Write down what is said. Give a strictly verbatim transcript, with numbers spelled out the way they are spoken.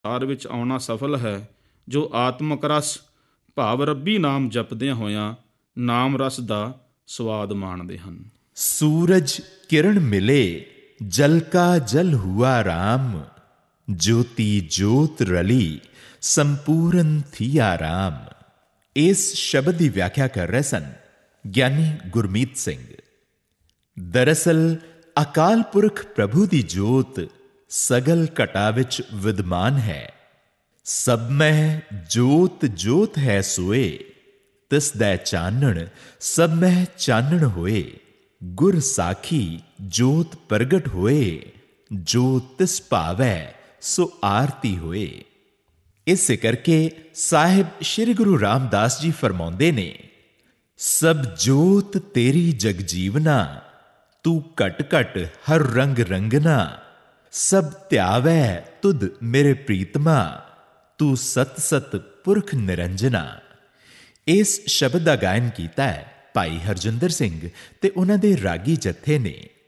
ਸਾਰ ਵਿੱਚ ਆਉਣਾ ਸਫਲ ਹੈ, ਜੋ ਆਤਮਕ ਰਸ ਭਾਵ ਰੱਬੀ ਨਾਮ ਜਪਦਿਆਂ ਹੋਇਆਂ ਨਾਮ ਰਸ ਦਾ ਸਵਾਦ ਮਾਣਦੇ ਹਨ। सूरज किरण मिले जल का जल हुआ राम, ज्योति ज्योत रली संपूर्ण थिया राम। इस शब्द की व्याख्या कर रहे सन ਗਿਆਨੀ ਗੁਰਮੀਤ ਸਿੰਘ। ਦਰਅਸਲ ਅਕਾਲ ਪੁਰਖ ਪ੍ਰਭੂ ਦੀ ਜੋਤ ਸਗਲ ਘਟਾ ਵਿੱਚ ਵਿਦਮਾਨ ਹੈ। ਸਭ ਮਹਿ ਜੋਤ ਜੋਤ ਹੈ ਸੋਏ, ਤਿਸ ਦੈ ਚਾਨਣ ਸਭ ਮਹਿ ਚਾਨਣ ਹੋਏ। ਗੁਰ ਸਾਖੀ ਜੋਤ ਪ੍ਰਗਟ ਹੋਏ, ਜੋ ਤਿਸ ਭਾਵੈ ਸੋ ਆਰਤੀ ਹੋਏ। ਇਸੇ ਕਰਕੇ ਸਾਹਿਬ ਸ੍ਰੀ ਗੁਰੂ ਰਾਮਦਾਸ ਜੀ ਫਰਮਾਉਂਦੇ ਨੇ, ਸਭ ਜੋਤ ਤੇਰੀ ਜਗਜੀਵਨਾ, ਤੂੰ ਘਟ ਘਟ ਹਰ ਰੰਗ ਰੰਗਨਾ। ਸਭ ਧਿਆਵੈ ਤੁਧ ਮੇਰੇ ਪ੍ਰੀਤਮਾ, ਤੂੰ ਸਤ ਸਤ ਪੁਰਖ ਨਿਰੰਜਨਾ। ਇਸ ਸ਼ਬਦ ਦਾ ਗਾਇਨ ਕੀਤਾ ਹੈ ਭਾਈ ਹਰਜਿੰਦਰ ਸਿੰਘ ਤੇ ਉਹਨਾਂ ਦੇ ਰਾਗੀ ਜਥੇ ਨੇ।